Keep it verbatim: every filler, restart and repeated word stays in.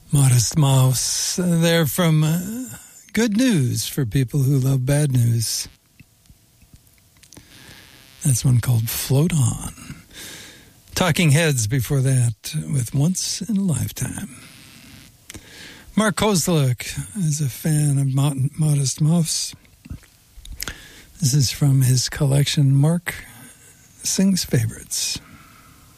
Modest Mouse. They're from uh, Good News for people who love bad news. That's one called Float On. Talking Heads before that with Once in a Lifetime. Mark Kozluk is a fan of Mod- Modest Mouse. This is from his collection, Mark Sings Favorites.